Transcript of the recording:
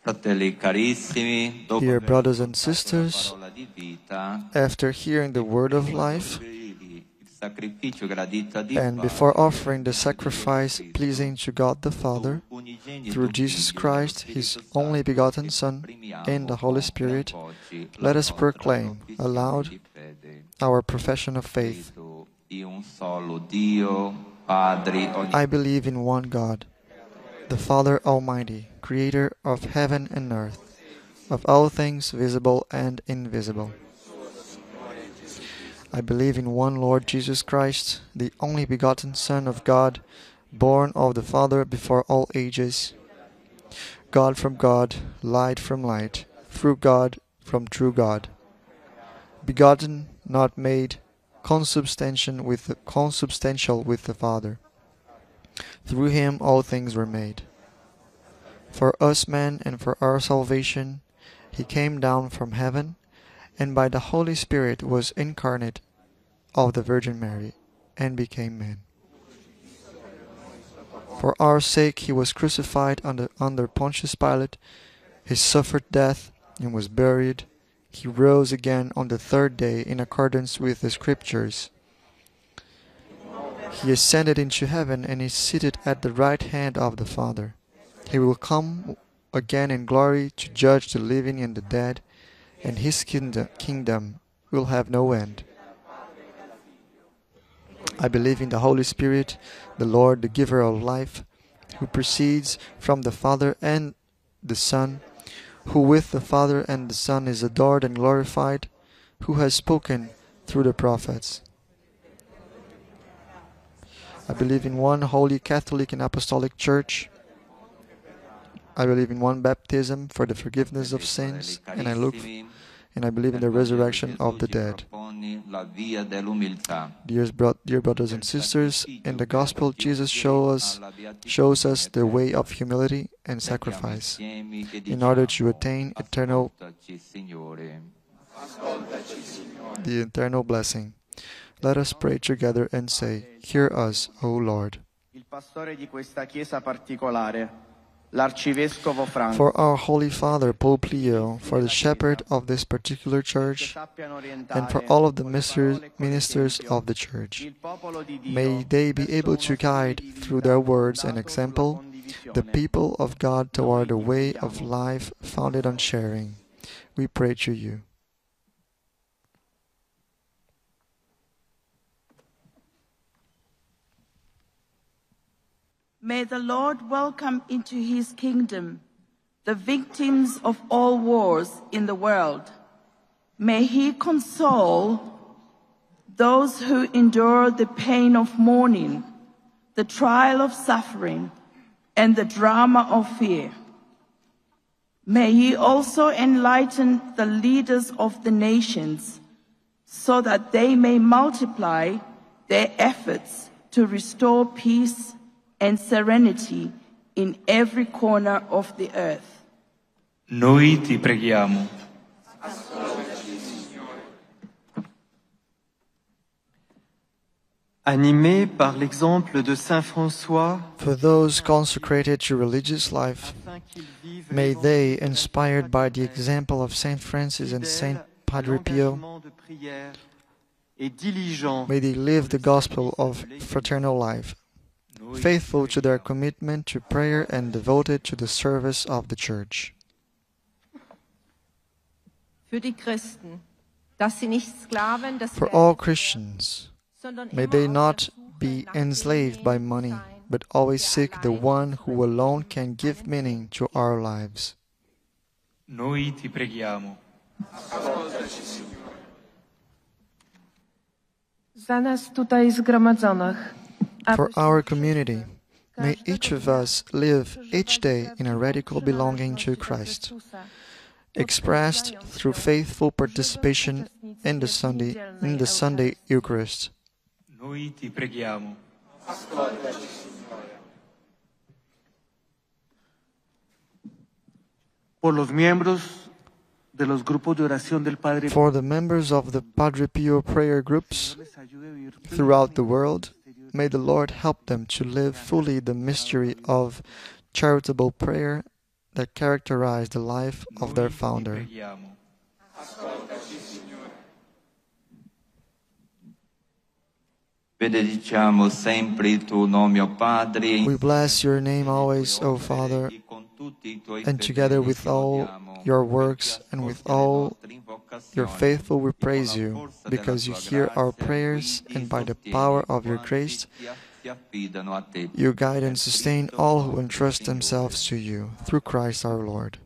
Dear brothers and sisters, after hearing the word of life, and before offering the sacrifice pleasing to God the Father, through Jesus Christ, His only begotten Son, and the Holy Spirit, let us proclaim aloud our profession of faith. I believe in one God, the Father Almighty, Creator of heaven and earth, of all things visible and invisible. I believe in one Lord Jesus Christ, the only begotten Son of God, born of the Father before all ages, God from God, light from light, through God from true God, begotten, not made, consubstantial with the Father. Through Him all things were made. For us men and for our salvation, He came down from heaven, and by the Holy Spirit was incarnate of the Virgin Mary, and became man. For our sake He was crucified under Pontius Pilate. He suffered death and was buried. He rose again on the third day in accordance with the Scriptures. He ascended into heaven and is seated at the right hand of the Father. He will come again in glory to judge the living and the dead, and His kingdom will have no end. I believe in the Holy Spirit, the Lord, the giver of life, who proceeds from the Father and the Son, who with the Father and the Son is adored and glorified, who has spoken through the prophets. I believe in one holy Catholic and Apostolic Church. I believe in one baptism for the forgiveness of sins, and I believe in the resurrection of the dead. Dear brothers and sisters, in the Gospel Jesus shows us the way of humility and sacrifice in order to attain the eternal blessing. Let us pray together and say, "Hear us, O Lord." For our Holy Father, Pope Leo, for the shepherd of this particular church, and for all of the ministers of the church, may they be able to guide, through their words and example, the people of God toward a way of life founded on sharing. We pray to you. May the Lord welcome into His kingdom the victims of all wars in the world. May He console those who endure the pain of mourning, the trial of suffering, and the drama of fear. May He also enlighten the leaders of the nations so that they may multiply their efforts to restore peace and serenity in every corner of the earth. Noi ti preghiamo. Animés par l'exemple de Saint François, for those consecrated to religious life, may they, inspired by the example of Saint Francis and Saint Padre Pio, may they live the gospel of fraternal life, faithful to their commitment to prayer and devoted to the service of the Church. For all Christians, may they not be enslaved by money, but always seek the one who alone can give meaning to our lives. Noi ti preghiamo. Za nas tutaj zgromadzonych. For our community, may each of us live each day in a radical belonging to Christ, expressed through faithful participation in the Sunday Eucharist. Noi ti preghiamo. Por los miembros de los grupos de oración del Padre For the members of the Padre Pio prayer groups throughout the world, may the Lord help them to live fully the mystery of charitable prayer, that characterized the life of their Noi ti founder. preghiamo. Benediciamo sempre il tuo nome, o Padre. We bless your name always, O Father, and together with all your works and with all your faithful we praise you, because you hear our prayers, and by the power of your grace, you guide and sustain all who entrust themselves to you, through Christ our Lord.